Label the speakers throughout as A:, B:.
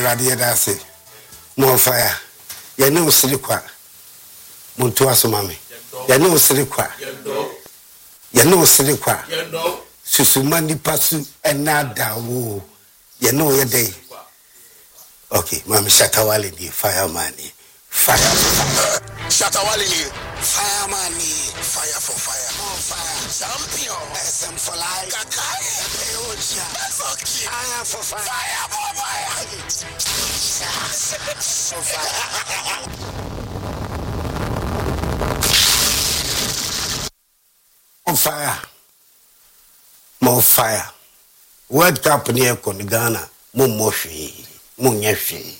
A: Radia Dasi, more fire. You know, Silicua. Montuaso Mammy. You know, Silicua. You know, Silicua. Susumandi Passu and Nada. Woo. You know your day. Okay, Mammy Shatawali, fireman. Fire. Shatawali, fireman. Fire for fire. More fire. Champion. SM for life. Kakai. Peoja. Fire for fire. Fire for fire. For fire. More fire. More fire. World Cup near Ghana. Mumoshi. Munyeshi.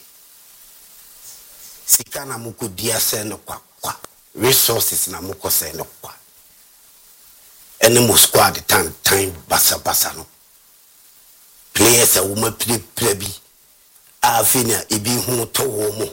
A: Sikana muku dia seno kwa. Resources na muko seno kwa. Ene mu squad time basa no. Players a woman play bi. Afina ibi hu to wo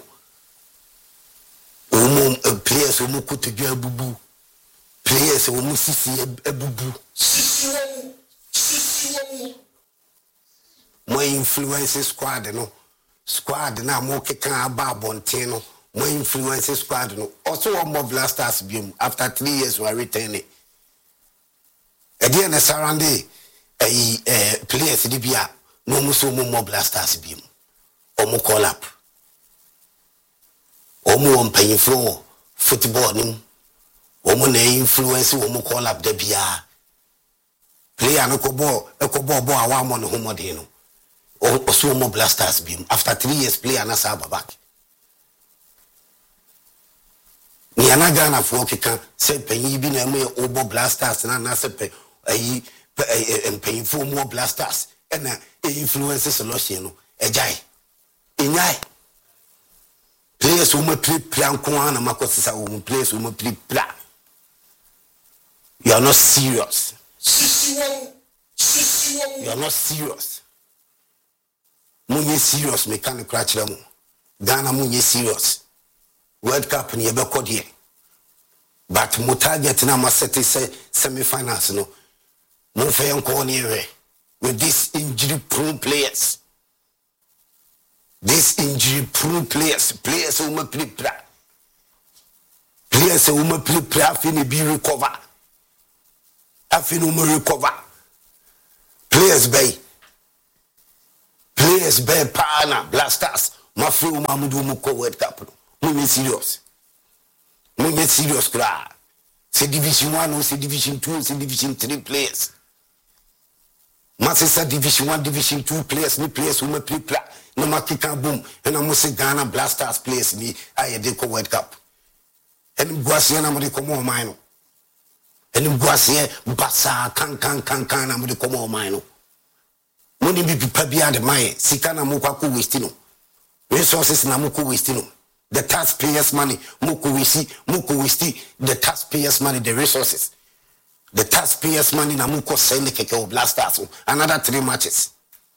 A: mo. Players wo kutu dwa bubu. Players wo sisi ebubu. Sisi wo. Mo influence squad no. Squad na mo keka aba bonten no. Mo influence squad no. Also one more blasters biom after 3 years we are returning. Again, surrounding players Libya, no more blasters beam. Or call up. Or more paying floor, football, or more influence, or more call up the Bia. Play an Okobo, one on Homodino. Or so more blasters beam. After 3 years, play an Asaba back. Niana Ghana for Kika, say Penny been a mere Obo blasters and Nasepe. And paying for more blasters and influences a lotion, a jai. Inyai players who may play Planquan and Makosisa who plays who may play Pla. You are not serious. You are not serious. Munye serious, mechanic cratch them. Ghana Munye serious. World Cup in Yabakodi. But Mutaget Nama Seti semi-finals, no. With these injury-prone players. These injury-prone players who may play pra. Players who may play pra, afin be recover. Afin who recover. Players bay, Pana, Blasters, Mafu Mamudu Muko World Cup. Munye serious, cry. Say Division 1, say Division 2, say Division 3 players. Masisa Division 1, Division 2 players, me players who may play pla, no makika boom, and I must say Ghana Blasters players me, I did World Cup. And Guasia Namadi Como Mino. And Guasia Bassa can Namadi Como Mino. Money be Pabia de Maye, Sikana Mukaku Westino. Resources Namuku Westino. The taxpayers' money, Muku Westi, the taxpayers' money, the resources. The taxpayers' money Namuko send the Keke Blasters. Another 3 matches.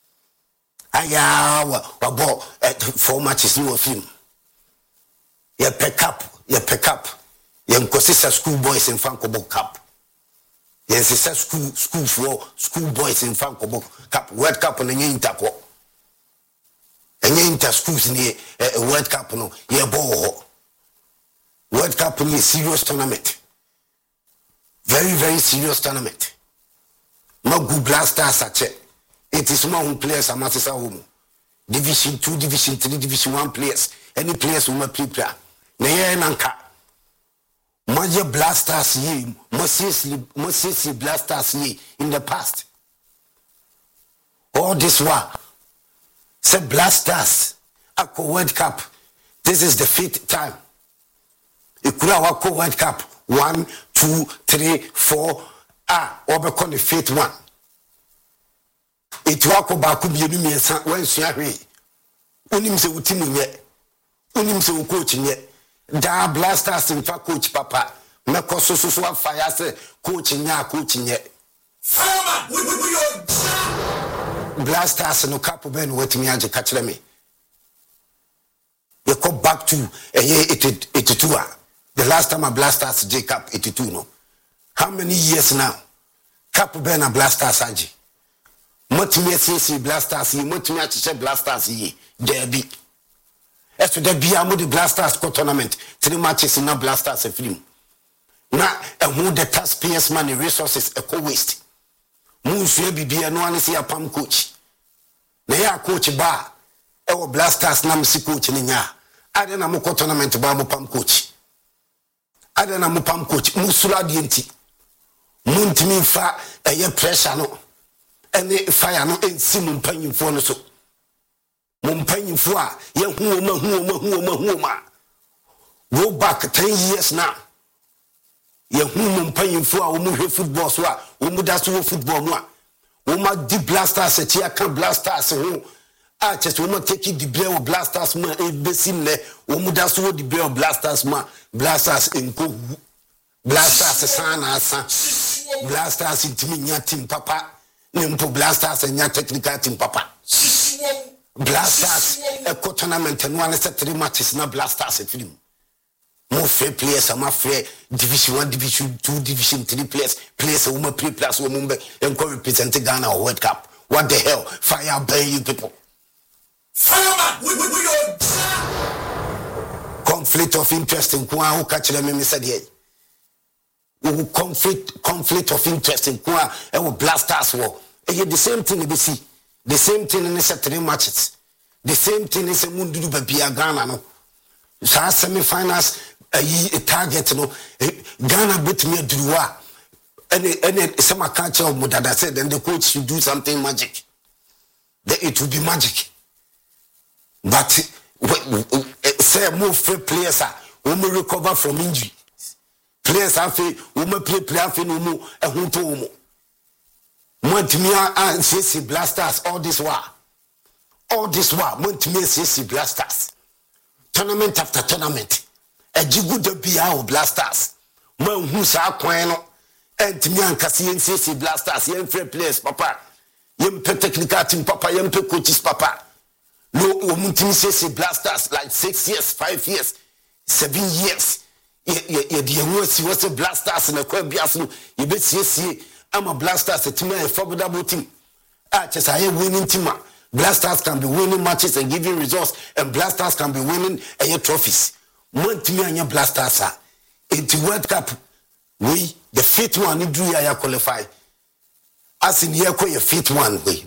A: About 4 matches new of him. You pick up. You consist schoolboys in Franco Cup. You school boys in Franco Cup. World Cup and the Interco. And you inter schools in the World Cup no. You ball. World Cup is a serious tournament. Very, very serious tournament. No good blasters such it. It is more players a Masisa home. Division 2, Division 3, Division 1 players. Any players who may play. Naya Nanka. Major blasters ye, most blasters ye in the past. All this while. Say blasters. Ako World Cup. This is the 5th time. Ikura wako World Cup. 1, 2, 3, 4. Obekon the 5th one. It wako baku bienu miensa when suahwe. Unim se utimu nye. Unim se coach nye. Da blasters in fa coach papa. Meko so fire se coach nye. Fireman, we blasters no cap ben wet me aje catch me. You come back to 82. The last time a blasters J Cup 82 no. How many years now? Cap ben a blasters aje. Motimi CC Blasters, Motimi Achiche Blasters, Derby. As to the Biamo the Blasters tournament, 3 matches in a Blasters a film. Now, and who the taxpayers' money resources a co-waste. Moon Swabi be no one see a pump coach. Naya coach bar, our Blasters Namsi coach in ya. I don't know tournament Bamu pump coach. I don't know pump coach, Musula Dienti. Moon to me fa a year pressure no. And fire no ain't Simon Penny for no so. Moon Penny for young woman. Go back 10 years now. Ye human paying for our football, so that's football. Woman deep blasters, a tia can blasters, who archers woman taking the bear of blasters, man, a basin there, woman that's what the bear of blasters, man, blasters in go blasters, a son, blasters in Timinia team papa, Nimpo blasters and your technical team papa. Blasters, a tournament and one is 3 matches, not blasters at film. More fair players, I'm fair Division 1, Division 2, Division 3 players, a woman play plus woman and co represent Ghana or World Cup. What the hell? Fire burn you people. Fireman, we conflict of interest in Kwa who catch them in said here. Conflict of interest in Kwa and blasters war. The same thing we see. The same thing in the 3 matches. The same thing is a Mundu Babia Ghana no. Semi-finals a target no Ghana beat me Drua and some culture of Mudada said then the coach should do something magic. Then it will be magic. But say more free players are when we recover from injury. Players are free, we play player free no more and who to more. Montimia and CC Blasters all this war. Montimia CC Blasters. Tournament after tournament. A jigu de bia blasters. Man who sa kwano. And me and Cassian CC Blasters, young fair players, papa. Young technical team, papa, young coaches, papa. No, team CC Blasters, like 6 years, 5 years, 7 years. You was a Blasters in a Quabias. You bet CC. I'm a Blasters, a team, a formidable team. Just I am winning team. Blasters can be winning matches and giving results, and Blasters can be winning trophies. One team and your Blasters are into World Cup. We the 5th one in Drew qualify. As in here, your 5th one way.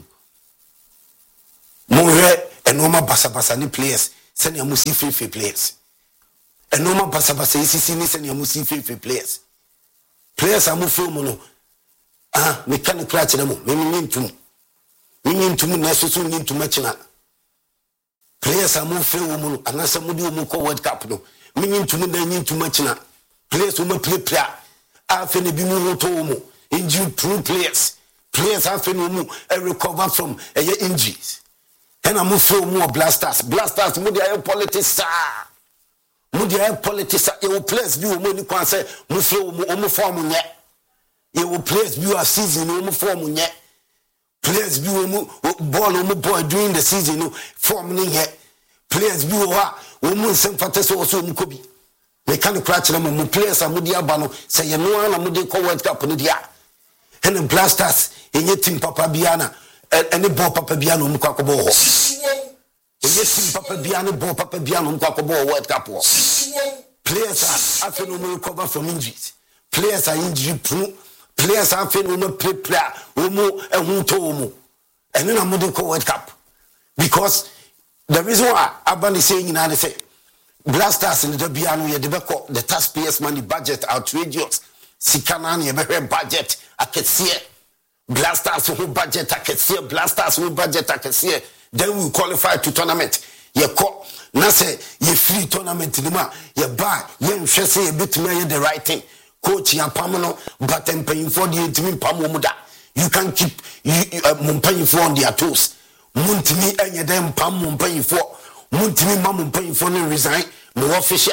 A: More and normal Basabasani players, send your Musi free players. And normal Basabasa is send your Musi free players. Players are moving. Me can't clutch them. Me mean to me. We need to necessarily need to match na. Players are more free woman and as somebody who call World Cup no. We need to match na. Players who play player. After the bimu to injured true players. Players after no recover from injuries. And I'm more blasters. Blasters mo dey politics ah. Mo dey politics ah. You players bi wo ni kwan say mo free wo form nye. You players bi a season wo form nye. Players be ball boy during the season no form here. Players be woman sem fatese also mukobi. They can't crash them players are mudia bano say you know na mude call World Cup no dia. And the Blasters in team papa biana any ball papa biana mukwa ko ball. In team papa biana ball papa biana mukwa ko ball World Cup. Players are after no recover from injuries. Players are injury prone. Players are feeling no play player, Umu and Huto and then I'm going to call World Cup. Because the reason why Abban is saying in I say Blasters in the Biano, the taxpayers' money budget outrageous. Sikanani, a budget, I can see it. Blasters who budget, I can see it. Blasters who budget, I can see it. Then we qualify to tournament. You call, now say, you free tournament, you buy, you should say a bit more the right thing. Coach ya pamano but I'm paying for the ultimate pamomuda. You can keep you paying for on their toes. Muntimi and your damn pam paying for Muntimi mam paying for no resign. No official